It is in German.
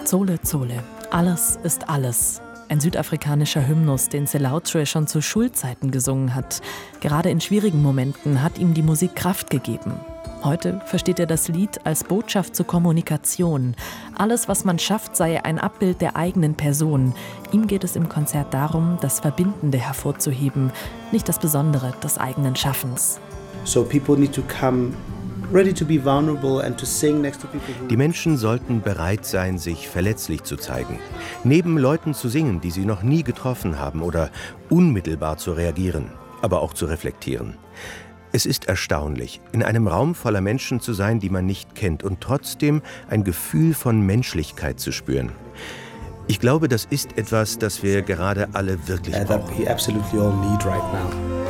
Zole Zole, alles ist alles. Ein südafrikanischer Hymnus, den Selautre schon zu Schulzeiten gesungen hat. Gerade in schwierigen Momenten hat ihm die Musik Kraft gegeben. Heute versteht er das Lied als Botschaft zur Kommunikation. Alles, was man schafft, sei ein Abbild der eigenen Person. Ihm geht es im Konzert darum, das Verbindende hervorzuheben, nicht das Besondere des eigenen Schaffens. So people need to come ready to be vulnerable and to sing next to people who... Die Menschen sollten bereit sein, sich verletzlich zu zeigen. Neben Leuten zu singen, die sie noch nie getroffen haben, oder unmittelbar zu reagieren, aber auch zu reflektieren. Es ist erstaunlich, in einem Raum voller Menschen zu sein, die man nicht kennt, und trotzdem ein Gefühl von Menschlichkeit zu spüren. Ich glaube, das ist etwas, das wir gerade alle wirklich brauchen. That we absolutely all need right now.